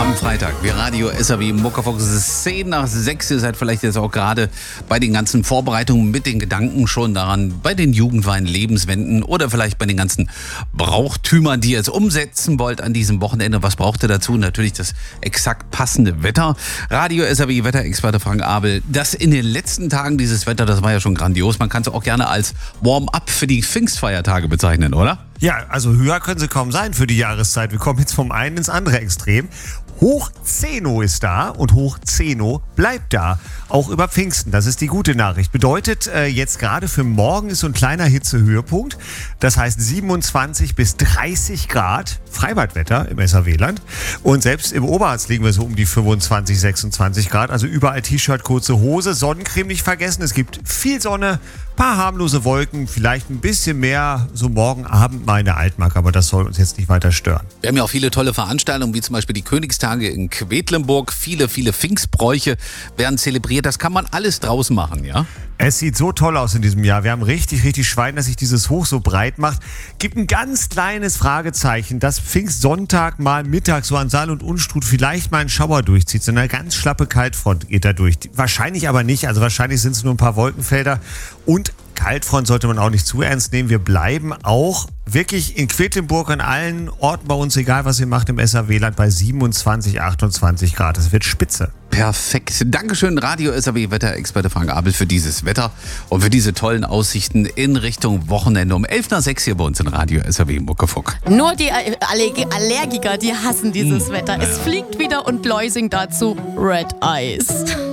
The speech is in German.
am Freitag. Wir Radio SAW Muckefuck. Es ist 10 nach 6. Ihr seid vielleicht jetzt auch gerade bei den ganzen Vorbereitungen mit den Gedanken schon daran, bei den Jugendwein Lebenswenden oder vielleicht bei den ganzen Brauchtümern, die ihr jetzt umsetzen wollt an diesem Wochenende. Was braucht ihr dazu? Natürlich das exakt passende Wetter. Radio SAW Wetterexperte Frank Abel. Das in den letzten Tagen, dieses Wetter, das war ja schon grandios. Man kann es auch gerne als Warm-up für die Pfingstfeiertage bezeichnen, oder? Ja, also höher können sie kaum sein für die Jahreszeit. Wir kommen jetzt vom einen ins andere Extrem. Hoch 10 ist da und Hoch 10 bleibt da, auch über Pfingsten. Das ist die gute Nachricht. Bedeutet, jetzt gerade für morgen ist so ein kleiner Hitzehöhepunkt. Das heißt 27 bis 30 Grad Freibadwetter im SAW-Land. Und selbst im Oberharz liegen wir so um die 25, 26 Grad. Also überall T-Shirt, kurze Hose, Sonnencreme nicht vergessen. Es gibt viel Sonne, paar harmlose Wolken, vielleicht ein bisschen mehr so morgen Abend mal in der Altmark. Aber das soll uns jetzt nicht weiter stören. Wir haben ja auch viele tolle Veranstaltungen, wie zum Beispiel die Königstage in Quedlinburg. Viele Pfingstbräuche werden zelebriert. Das kann man alles draußen machen, ja? Es sieht so toll aus in diesem Jahr. Wir haben richtig Schwein, dass sich dieses Hoch so breit macht. Gibt ein ganz kleines Fragezeichen, dass Pfingstsonntag mal mittags so an Saal und Unstrut vielleicht mal einen Schauer durchzieht. So eine ganz schlappe Kaltfront geht da durch. Wahrscheinlich aber nicht. Also wahrscheinlich sind es nur ein paar Wolkenfelder. Und Kaltfront sollte man auch nicht zu ernst nehmen. Wir bleiben auch wirklich in Quedlinburg an allen Orten bei uns, egal was ihr macht im SAW-Land, bei 27, 28 Grad. Das wird spitze. Perfekt. Dankeschön, Radio SAW Wetterexperte Frank Abel, für dieses Wetter und für diese tollen Aussichten in Richtung Wochenende. Um 11 nach 6 hier bei uns in Radio SAW Muckefuck. Nur die Allergiker, die hassen dieses Wetter. Es fliegt wieder und Läusing dazu Red Eyes.